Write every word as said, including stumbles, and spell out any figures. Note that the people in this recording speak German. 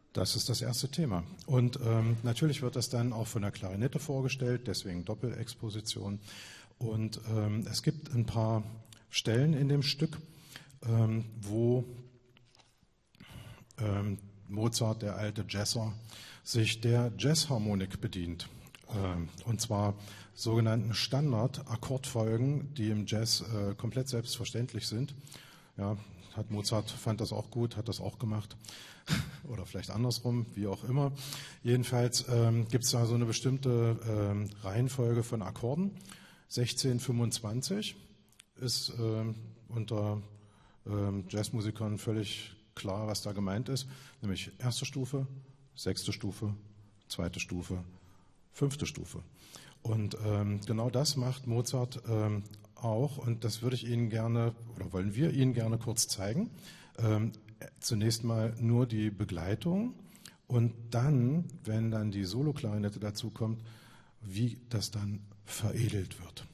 Das ist das erste Thema. Und ähm, natürlich wird das dann auch von der Klarinette vorgestellt, deswegen Doppelexposition. Und ähm, es gibt ein paar Stellen in dem Stück, ähm, wo ähm, Mozart, der alte Jazzer, sich der Jazzharmonik bedient. Ähm, und zwar sogenannten Standard-Akkordfolgen, die im Jazz äh, komplett selbstverständlich sind. Ja, hat Mozart, fand das auch gut, hat das auch gemacht. Oder vielleicht andersrum, wie auch immer. Jedenfalls ähm, gibt es da so eine bestimmte ähm, Reihenfolge von Akkorden. sechzehn fünfundzwanzig ist ähm, unter ähm, Jazzmusikern völlig klar, was da gemeint ist. Nämlich erste Stufe, sechste Stufe, zweite Stufe, fünfte Stufe. Und ähm, genau das macht Mozart ähm, auch. Und das würde ich Ihnen gerne, oder wollen wir Ihnen gerne kurz zeigen. Ähm, Zunächst mal nur die Begleitung und dann, wenn dann die Solo-Klarinette dazu kommt, wie das dann veredelt wird.